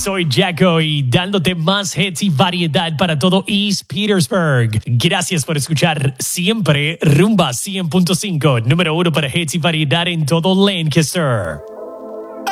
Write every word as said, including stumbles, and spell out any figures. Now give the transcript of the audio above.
soy Jacko y dándote más hits y variedad para todo East Petersburg. Gracias por escuchar siempre Rumba cien punto cinco, número uno para hits y variedad en todo Lancaster.